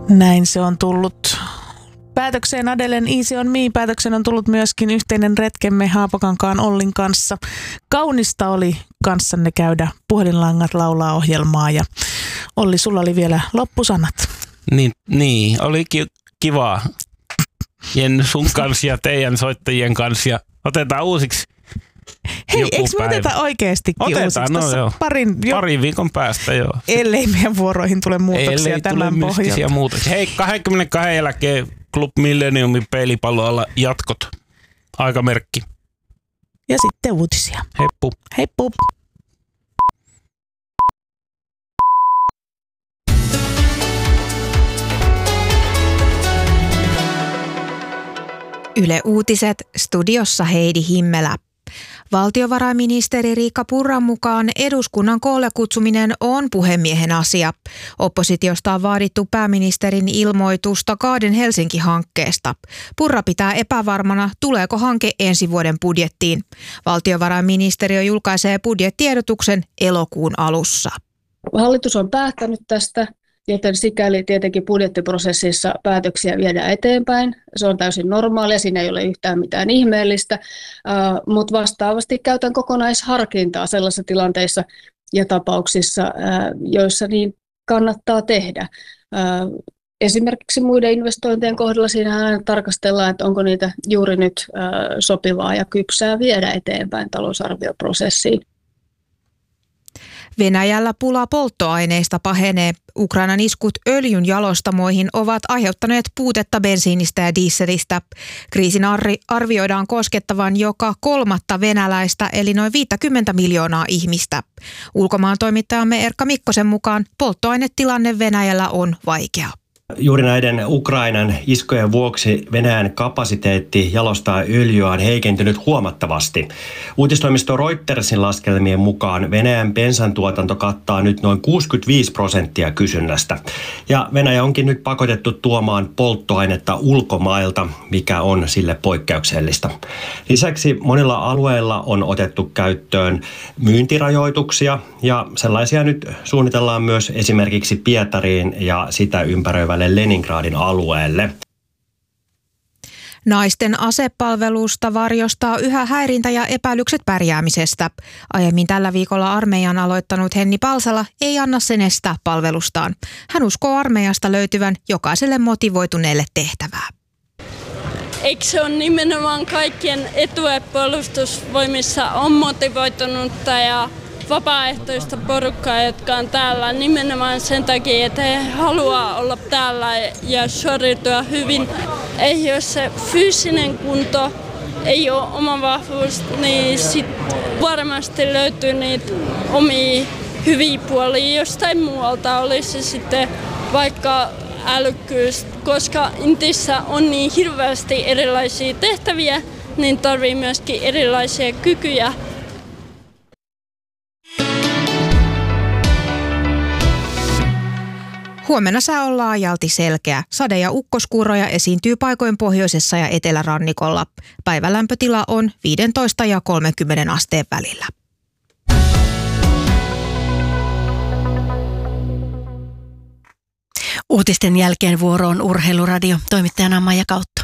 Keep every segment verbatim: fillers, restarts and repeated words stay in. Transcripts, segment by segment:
Näin se on tullut. Päätökseen Adelen Easy on Me -päätöksen on tullut myöskin yhteinen retkemme Haapakankaan Ollin kanssa. Kaunista oli kanssanne käydä Puhelinlangat laulaa -ohjelmaa ja Olli, sulla oli vielä loppusanat. Niin, niin oli ki- kivaa Jenny sun kanssa ja teidän soittajien kanssa ja otetaan uusiksi. Hei, eikö me oteta oikeastikin otetaan, uusiksi? No joo. Parin, jo, Parin viikon päästä joo. Ellei meidän vuoroihin tule muutoksia Ellei tämän tule pohjalta. mystisiä muutoksia. Hei, kaksikymmentäkaksi eläkeen Club Millenniumin peilipalloalla jatkot. Aikamerkki. Ja sitten uutisia. Heppu. Heppu. Yle Uutiset, studiossa Heidi Himmelä. Valtiovarainministeri Riikka Purran mukaan eduskunnan koolle kutsuminen on puhemiehen asia. Oppositiosta on vaadittu pääministerin ilmoitusta Kaaden Helsinki-hankkeesta. Purra pitää epävarmana, tuleeko hanke ensi vuoden budjettiin. Valtiovarainministeriö julkaisee budjettiedotuksen elokuun alussa. Hallitus on päättänyt tästä, joten sikäli tietenkin budjettiprosessissa päätöksiä viedään eteenpäin. Se on täysin normaalia, siinä ei ole yhtään mitään ihmeellistä, mutta vastaavasti käytän kokonaisharkintaa sellaisissa tilanteissa ja tapauksissa, joissa niin kannattaa tehdä. Esimerkiksi muiden investointien kohdalla siinä tarkastellaan, että onko niitä juuri nyt sopivaa ja kypsää viedä eteenpäin talousarvioprosessiin. Venäjällä pula polttoaineista pahenee. Ukrainan iskut öljyn jalostamoihin ovat aiheuttaneet puutetta bensiinistä ja dieselistä. Kriisin arvioidaan koskettavan joka kolmatta venäläistä, eli noin viisikymmentä miljoonaa ihmistä. Ulkomaan toimittajamme Erkka Mikkosen mukaan polttoainetilanne Venäjällä on vaikea. Juuri näiden Ukrainan iskujen vuoksi Venäjän kapasiteetti jalostaa öljyä on heikentynyt huomattavasti. Uutistoimisto Reutersin laskelmien mukaan Venäjän bensan tuotanto kattaa nyt noin kuusikymmentäviisi prosenttia kysynnästä. Ja Venäjä onkin nyt pakotettu tuomaan polttoainetta ulkomailta, mikä on sille poikkeuksellista. Lisäksi monilla alueilla on otettu käyttöön myyntirajoituksia ja sellaisia nyt suunnitellaan myös esimerkiksi Pietariin ja sitä ympäröivälle Leningradin alueelle. Naisten asepalvelusta varjostaa yhä häirintä ja epäilykset pärjäämisestä. Aiemmin tällä viikolla armeijan aloittanut Henni Palsala ei anna sen estää palvelustaan. Hän uskoo armeijasta löytyvän jokaiselle motivoituneelle tehtävää. Eikö se ole nimenomaan kaikkien etu, että puolustusvoimissa on motivoitunutta ja vapaaehtoista porukkaa, jotka on täällä nimenomaan sen takia, että he haluaa olla täällä ja suoriutua hyvin. Ei jos se fyysinen kunto ei ole oma vahvuus, niin sit varmasti löytyy niitä omia hyviä puolia jostain muualta, olisi se sitten vaikka älykkyys, koska Intissä on niin hirveästi erilaisia tehtäviä, niin tarvii myöskin erilaisia kykyjä. Huomenna sää on laajalti selkeä. Sade- ja ukkoskuuroja esiintyy paikoin pohjoisessa ja etelärannikolla. Päivälämpötila on viisitoista ja kolmekymmentä asteen välillä. Uutisten jälkeen vuoroon Urheiluradio, toimittajana Maija Kautto.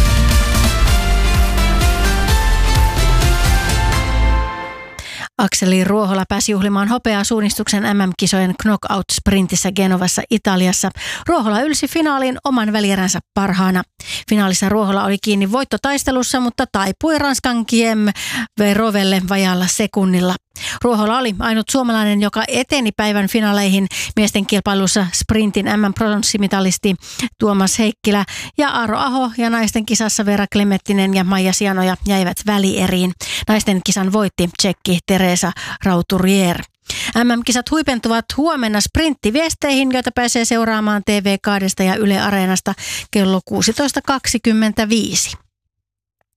Akseli Ruohola pääsi juhlimaan hopeaa suunnistuksen M M-kisojen knockout-sprintissä Genovassa Italiassa. Ruohola ylsi finaaliin oman välieränsä parhaana. Finaalissa Ruohola oli kiinni voittotaistelussa, mutta taipui Ranskan Kiem Verovelle vajaalla sekunnilla. Ruohola oli ainut suomalainen, joka eteni päivän finaaleihin. Miesten kilpailussa sprintin M M-pronssimitalisti Tuomas Heikkilä ja Aaro Aho ja naisten kisassa Vera Klemettinen ja Maija Sianoja jäivät välieriin. Naisten kisan voitti tsekki Teresa Rauturier. M M-kisat huipentuvat huomenna sprinttiviesteihin, joita pääsee seuraamaan T V kaksi ja Yle Areenasta kello kuusitoista kaksikymmentäviisi.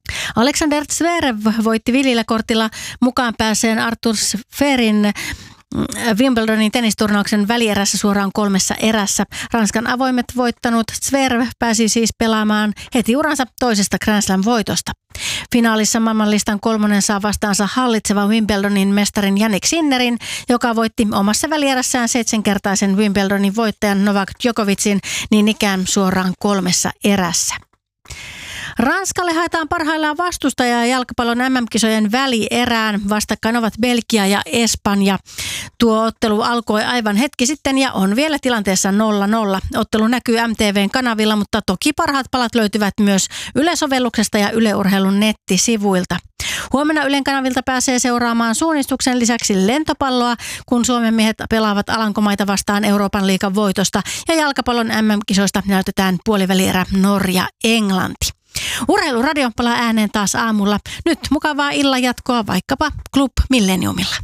Alexander Zverev voitti vilillä kortilla mukaan pääseen Artur Sferin Wimbledonin tennisturnauksen välierässä suoraan kolmessa erässä. Ranskan avoimet voittanut Zverev pääsi siis pelaamaan heti uransa toisesta Grand Slam-voitosta. Finaalissa maailmanlistan kolmonen saa vastaansa hallitseva Wimbledonin mestarin Jannik Sinnerin, joka voitti omassa välierässään seitsemänkertaisen Wimbledonin voittajan Novak Djokovicin niin ikään suoraan kolmessa erässä. Ranskalle haetaan parhaillaan vastustajaa jalkapallon äm äm-kisojen välierään. Vastakkain ovat Belgia ja Espanja. Tuo ottelu alkoi aivan hetki sitten ja on vielä tilanteessa nolla nolla. Ottelu näkyy äm tee veen kanavilla, mutta toki parhaat palat löytyvät myös Yle-sovelluksesta ja Yle Urheilun nettisivuilta. Huomenna Ylen kanavilta pääsee seuraamaan suunnistuksen lisäksi lentopalloa, kun Suomen miehet pelaavat Alankomaita vastaan Euroopan liigan voitosta ja jalkapallon äm äm-kisoista näytetään puolivälierä Norja-Englanti. Urheiluradio palaa ääneen taas aamulla. Nyt mukavaa illan jatkoa vaikkapa Club Millenniumilla.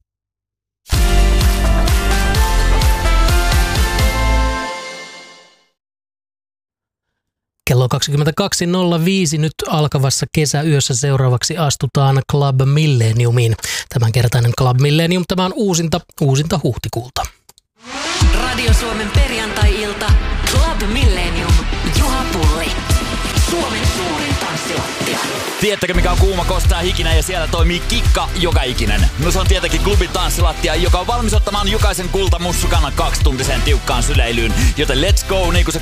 Kello kaksikymmentäkaksi nolla viisi nyt alkavassa kesäyössä seuraavaksi astutaan Club Millenniumiin. Tämänkertainen Club Millennium, tämä on uusinta, uusinta huhtikuulta. Radio Suomen perjantai-ilta, Club Millennium, Juha Pulli. Suomen suurin tanssilattia. Tiedättekö mikä on kuuma, kostaa hikinen ja siellä toimii kikka joka ikinen? No se on tietenkin Klubin tanssilattia, joka on valmis ottamaan jokaisen kultamussukannan kaksituntiseen tiukkaan syleilyyn. Joten let's go, niin kuin se